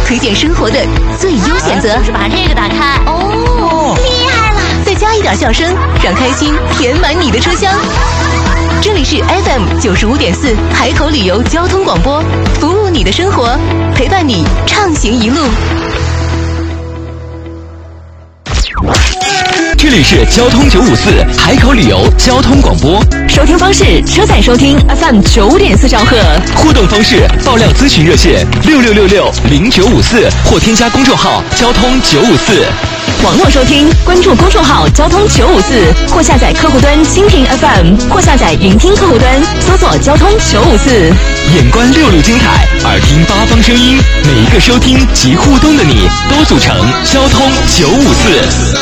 推荐生活的最优选择。 就是把这个打开。 哦，厉害了！ 再加一点笑声，让开心填满你的车厢。这里是 FM95.4海口旅游交通广播，服务你的生活，陪伴你畅行一路。 这里是交通954海口旅游交通广播， 收听方式：车载收听 FM95.4兆赫， 互动方式：爆料咨询热线66660954或添加公众号交通954。 网络收听，关注公众号交通954，或下载客户端蜻蜓 FM， 或下载云听客户端，搜索交通954。 眼观六路精彩，耳听八方声音，每一个收听及互动的你，都组成交通954。